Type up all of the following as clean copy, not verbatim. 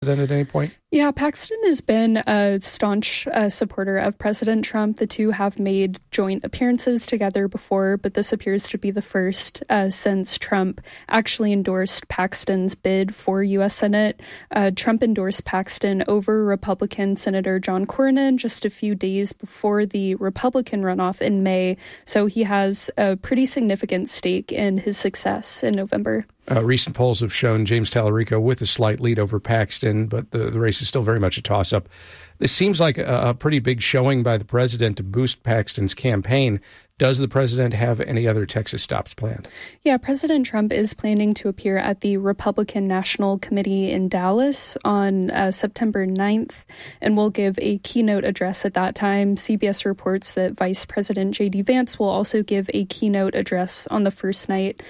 at any point? Yeah, Paxton has been a staunch supporter of President Trump. The two have made joint appearances together before, but this appears to be the first since Trump actually endorsed Paxton's bid for U.S. Senate. Trump endorsed Paxton over Republican Senator John Cornyn just a few days before the Republican runoff in May, so he has a pretty significant stake in his success in November. Recent polls have shown James Tallarico with a slight lead over Paxton, but the race is still very much a toss-up. This seems like a pretty big showing by the president to boost Paxton's campaign. Does the president have any other Texas stops planned? Yeah, President Trump is planning to appear at the Republican National Committee in Dallas on September 9th, and will give a keynote address at that time. CBS reports that Vice President J.D. Vance will also give a keynote address on the first night.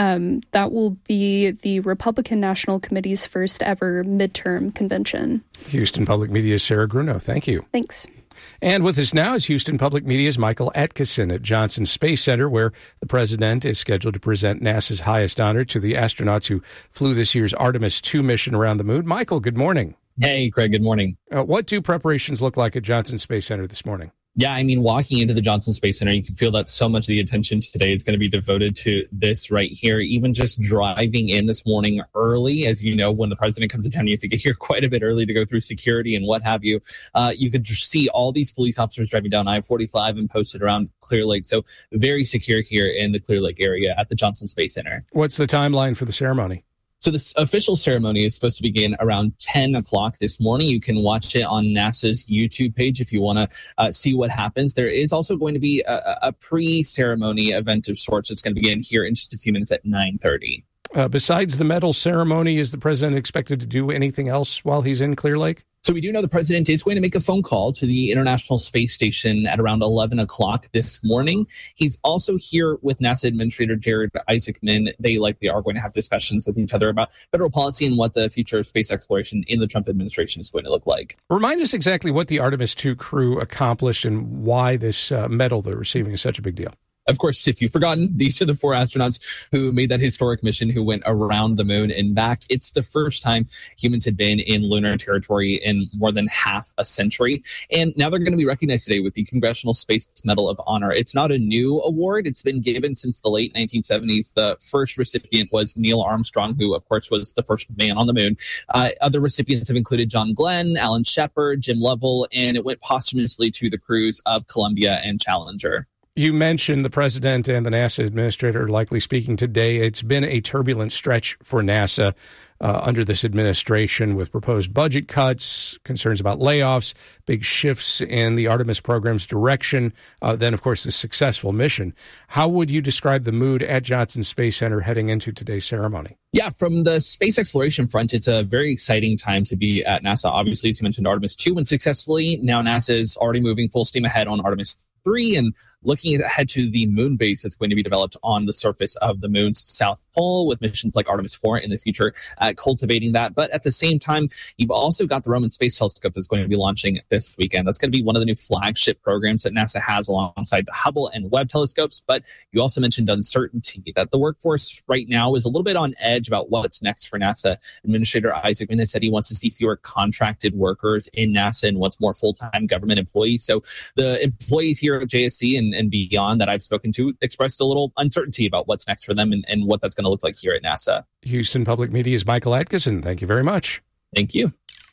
That will be the Republican National Committee's first ever midterm convention. Houston Public Media's Sarah Grunow. Thank you. Thanks. And with us now is Houston Public Media's Michael Atkeson at Johnson Space Center, where the president is scheduled to present NASA's highest honor to the astronauts who flew this year's Artemis II mission around the moon. Michael, good morning. Hey, Craig, good morning. What do preparations look like at Johnson Space Center this morning? Yeah, I mean, walking into the Johnson Space Center, you can feel that so much of the attention today is going to be devoted to this right here. Even just driving in this morning early, as you know, when the president comes to town, you have to get here quite a bit early to go through security and what have you. You could just see all ththese police officers driving down I-45 and posted around Clear Lake. So very secure here in the Clear Lake area at the Johnson Space Center. What's the timeline for the ceremony? So this official ceremony is supposed to begin around 10 o'clock this morning. You can watch it on NASA's YouTube page if you want to see what happens. There is also going to be a pre-ceremony event of sorts that's going to begin here in just a few minutes at 9:30. Besides the medal ceremony, is the president expected to do anything else while he's in Clear Lake? So we do know the president is going to make a phone call to the International Space Station at around 11 o'clock this morning. He's also here with NASA Administrator Jared Isaacman. They likely are going to have discussions with each other about federal policy and what the future of space exploration in the Trump administration is going to look like. Remind us exactly what the Artemis II crew accomplished and why this medal they're receiving is such a big deal. Of course, if you've forgotten, these are the 4 astronauts who made that historic mission, who went around the moon and back. It's the first time humans had been in lunar territory in more than half a century. And now they're going to be recognized today with the Congressional Space Medal of Honor. It's not a new award. It's been given since the late 1970s. The first recipient was Neil Armstrong, who, of course, was the first man on the moon. Other recipients have included John Glenn, Alan Shepard, Jim Lovell, and it went posthumously to the crews of Columbia and Challenger. You mentioned the president and the NASA administrator are likely speaking today. It's been a turbulent stretch for NASA under this administration with proposed budget cuts, concerns about layoffs, big shifts in the Artemis program's direction, then, of course, the successful mission. How would you describe the mood at Johnson Space Center heading into today's ceremony? Yeah, from the space exploration front, it's a very exciting time to be at NASA. Obviously, as you mentioned, Artemis II went successfully. Now NASA is already moving full steam ahead on Artemis 3 and looking ahead to the moon base that's going to be developed on the surface of the moon's south pole with missions like Artemis 4 in the future, cultivating that. But at the same time, you've also got the Roman Space Telescope that's going to be launching this weekend. That's going to be one of the new flagship programs that NASA has alongside the Hubble and Webb telescopes. But you also mentioned uncertainty, that the workforce right now is a little bit on edge about what's next for NASA. Administrator Isaacman has said he wants to see fewer contracted workers in NASA and wants more full-time government employees. So the employees here at JSC and beyond that I've spoken to expressed a little uncertainty about what's next for them and what that's going to look like here at NASA. Houston Public Media's Michael Atkeson. Thank you very much. Thank you.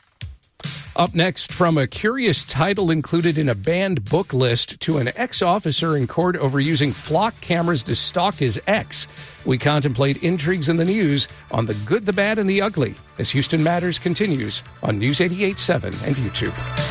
Up next, from a curious title included in a banned book list to an ex-officer in court over using flock cameras to stalk his ex, we contemplate intrigues in the news on The Good, the Bad, and the Ugly as Houston Matters continues on News 88.7 and YouTube.